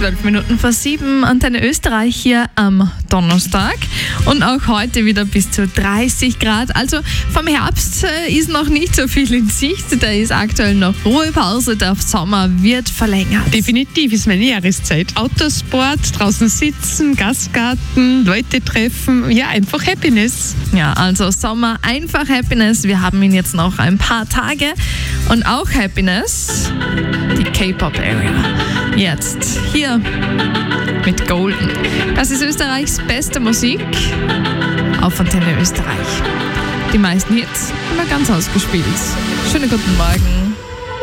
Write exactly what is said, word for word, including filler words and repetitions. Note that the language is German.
Zwölf Minuten vor sieben, Antenne Österreich hier am Donnerstag und auch heute wieder bis zu dreißig Grad. Also vom Herbst ist noch nicht so viel in Sicht, da ist aktuell noch Ruhepause, der Sommer wird verlängert. Definitiv ist meine Jahreszeit. Autosport, draußen sitzen, Gastgarten, Leute treffen, ja, einfach Happiness. Ja, also Sommer, einfach Happiness. Wir haben ihn jetzt noch ein paar Tage und auch Happiness, die K-Pop-Area. Jetzt hier mit Golden. Das ist Österreichs beste Musik auf Antenne Österreich. Die meisten Hits immer ganz ausgespielt. Schönen guten Morgen.